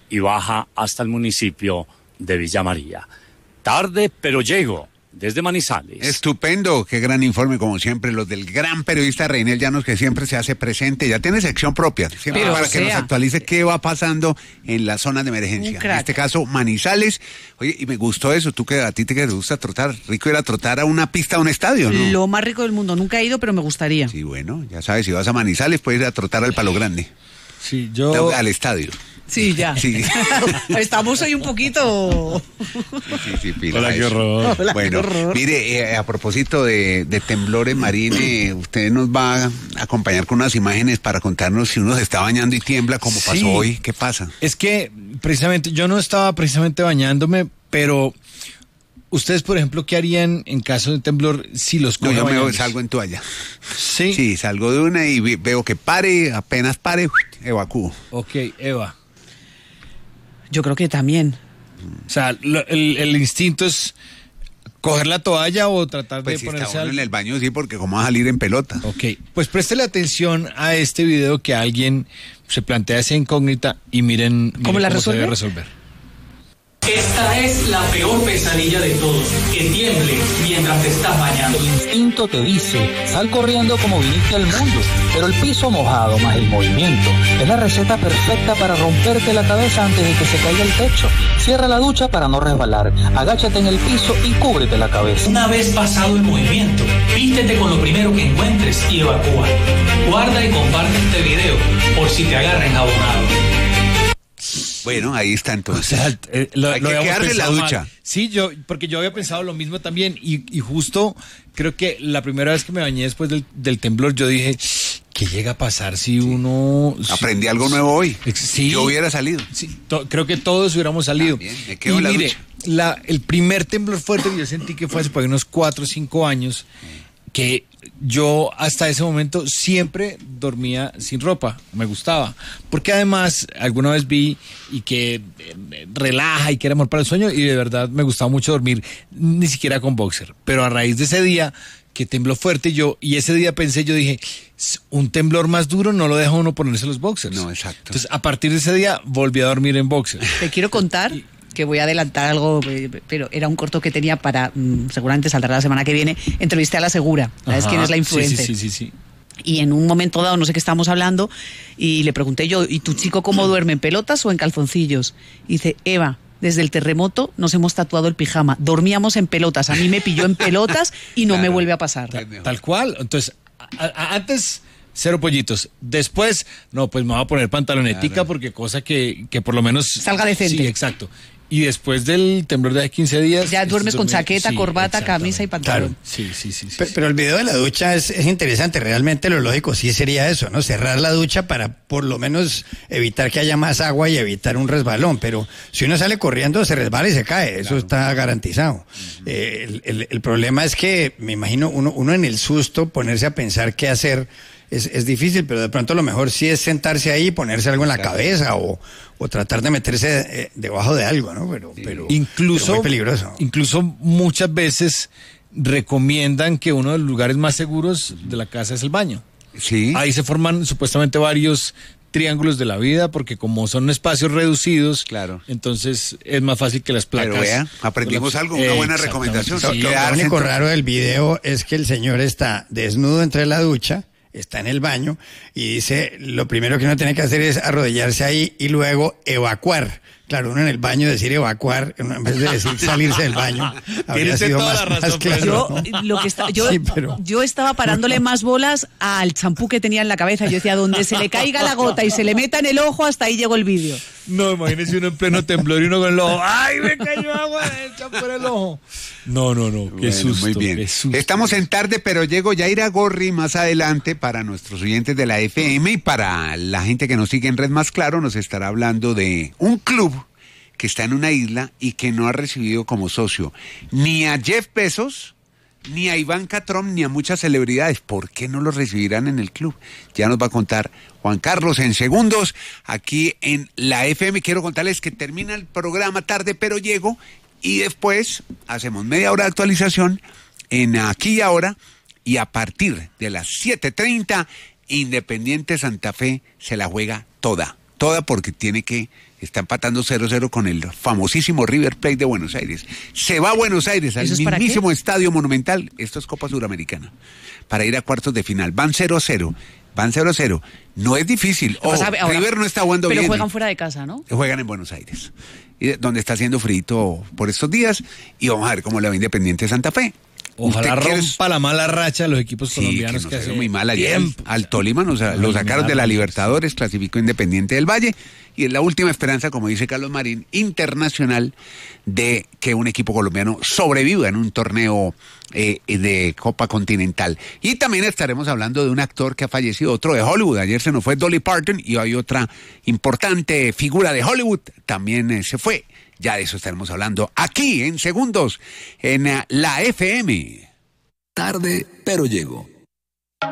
y baja hasta el municipio de Villa María. Tarde, pero llego. Desde Manizales. Estupendo, qué gran informe como siempre, los del gran periodista Reinel Llanos, que siempre se hace presente, ya tiene sección propia, siempre Pero, para que nos actualice qué va pasando en las zonas de emergencia. En este caso, Manizales. Oye, y me gustó eso, tú que a ti te gusta trotar, rico ir a trotar a una pista a un estadio, ¿no? Lo más rico del mundo, nunca he ido, pero me gustaría. Sí, bueno, ya sabes, si vas a Manizales puedes ir a trotar al Palo Grande. Sí, yo... Al estadio. Sí, ya. Sí. Estamos ahí un poquito... Sí, pila. Hola, qué horror. Hola, Bueno, qué horror. mire, a propósito de temblores, Marín, usted nos va a acompañar con unas imágenes para contarnos si uno se está bañando y tiembla, como pasó Sí. hoy. ¿Qué pasa? Es que, precisamente, yo no estaba precisamente bañándome, pero... ¿Ustedes, por ejemplo, qué harían en caso de temblor si los No, coge yo bañándose? salgo en toalla. Sí. Sí, salgo de una y veo que pare, apenas pare, evacúo. Ok, Eva. Yo creo que también. O sea, el instinto es coger la toalla o tratar Pues de si está ponerse uno algo. en el baño, sí, porque cómo va a salir en pelota. Ok, pues préstele atención a este video que alguien se plantea esa incógnita y miren ¿Cómo la se debe resuelve? resolver. Esta es la peor pesadilla de todos, que tiemble mientras te estás bañando. El instinto te dice, sal corriendo como viniste al mundo, pero el piso mojado más el movimiento es la receta perfecta para romperte la cabeza antes de que se caiga el techo. Cierra la ducha para no resbalar, agáchate en el piso y cúbrete la cabeza. Una vez pasado el movimiento, vístete con lo primero que encuentres y evacúa. Guarda y comparte este video por si te agarra enjabonado. Bueno, ahí está O entonces. sea, Hay que habíamos quedarse en la pensado mal. ducha. Sí, porque yo había pensado lo mismo también y justo creo que la primera vez que me bañé después del temblor yo dije, ¿qué llega a pasar si uno... Aprendí algo nuevo hoy. Sí. Yo hubiera salido. Sí, creo que todos hubiéramos salido. Bien, me quedo y en la mire, ducha. el primer temblor fuerte que yo sentí que fue hace por ahí unos 4 o 5 años, que yo hasta ese momento siempre dormía sin ropa, me gustaba, porque además alguna vez vi y que relaja y que era amor para el sueño y de verdad me gustaba mucho dormir, ni siquiera con boxer, pero a raíz de ese día que tembló fuerte y ese día pensé, yo dije, un temblor más duro no lo deja uno ponerse los boxers. No, exacto. Entonces a partir de ese día volví a dormir en boxer. Te quiero contar que voy a adelantar algo, pero era un corto que tenía para, seguramente saldrá la semana que viene, entrevisté a La Segura, ¿sabes quién es la influencer? Sí. Y en un momento dado, no sé qué estábamos hablando, y le pregunté yo, ¿y tu chico cómo duerme, en pelotas o en calzoncillos? Y dice, Eva, desde el terremoto nos hemos tatuado el pijama, dormíamos en pelotas, a mí me pilló en pelotas y no me vuelve a pasar. Tal cual, entonces, antes... 0 pollitos. Después, no, pues me voy a poner pantalonetica porque cosa que por lo menos... Salga decente. Sí, exacto. Y después del temblor de hace 15 días... Ya duermes con dormir- chaqueta, sí, corbata, exactamente. camisa y pantalón. Sí. Pero el video de la ducha es interesante, realmente lo lógico sí sería eso, ¿no? Cerrar la ducha para por lo menos evitar que haya más agua y evitar un resbalón, pero si uno sale corriendo se resbala y se cae, eso está garantizado. El problema es que, me imagino, uno en el susto ponerse a pensar qué hacer es difícil, pero de pronto lo mejor sí es sentarse ahí y ponerse algo en la cabeza o tratar de meterse debajo de algo, ¿no? Pero Incluso, muy peligroso. Incluso muchas veces recomiendan que uno de los lugares más seguros de la casa es el baño. Sí. Ahí se forman supuestamente varios triángulos de la vida porque como son espacios reducidos, Claro. entonces es más fácil que las placas... Pero vea, aprendimos algo, una buena Exactamente, recomendación. sí. Lo Quedarse único en- raro del video es que el señor está desnudo entre la ducha, está en el baño y dice, lo primero que uno tiene que hacer es arrodillarse ahí y luego evacuar. Claro, uno en el baño decir evacuar, en vez de decir salirse del baño, habría Tiene sido toda más, la razón, más claro. Yo, ¿no? yo estaba parándole más bolas al champú que tenía en la cabeza. Yo decía, donde se le caiga la gota y se le meta en el ojo, hasta ahí llegó el vídeo. No, imagínese uno en pleno temblor y uno con el ojo. ¡Ay, me cayó agua del champú en el ojo! No, qué Bueno, susto. muy bien. Qué susto. Estamos en tarde, pero llego Yaira Gorri más adelante para nuestros oyentes de la FM y para la gente que nos sigue en Red Más Claro, nos estará hablando de un club que está en una isla y que no ha recibido como socio ni a Jeff Bezos, ni a Ivanka Trump, ni a muchas celebridades. ¿Por qué no los recibirán en el club? Ya nos va a contar Juan Carlos en segundos aquí en la FM. Quiero contarles que termina el programa tarde, pero llego y después hacemos media hora de actualización en Aquí y Ahora y a partir de las 7:30 Independiente Santa Fe se la juega toda porque tiene que Está empatando 0-0 con el famosísimo River Plate de Buenos Aires. Se va a Buenos Aires, al ¿Eso es para mismísimo qué? Estadio Monumental. Esto es Copa Suramericana. Para ir a cuartos de final. Van 0-0. Van 0-0. No es difícil. Pues, ahora, River no está jugando pero bien. juegan fuera de casa, ¿no? Juegan en Buenos Aires, donde está haciendo frito por estos días. Y vamos a ver cómo le va Independiente de Santa Fe. Ojalá ¿Usted quiere- rompa la mala racha de los equipos Sí, colombianos que que nos hace fue muy mal ayer. tiempo. Al Tolima lo sacaron de la Libertadores, clasificó Independiente del Valle y es la última esperanza, como dice Carlos Marín, internacional de que un equipo colombiano sobreviva en un torneo de Copa Continental. Y también estaremos hablando de un actor que ha fallecido, otro de Hollywood. Ayer se nos fue Dolly Parton y hay otra importante figura de Hollywood, también se fue. Ya de eso estaremos hablando aquí en segundos en la FM. Tarde, pero llego.